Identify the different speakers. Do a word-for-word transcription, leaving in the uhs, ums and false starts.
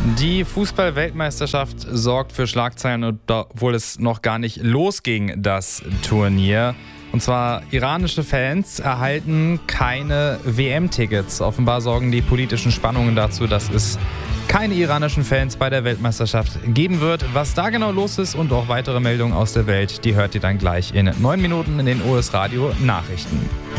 Speaker 1: Die Fußball-Weltmeisterschaft sorgt für Schlagzeilen, obwohl es noch gar nicht losging, das Turnier. Und zwar iranische Fans erhalten keine W M-Tickets. Offenbar sorgen die politischen Spannungen dazu, dass es keine iranischen Fans bei der Weltmeisterschaft geben wird. Was da genau los ist und auch weitere Meldungen aus der Welt, die hört ihr dann gleich in neun Minuten in den O S Radio Nachrichten.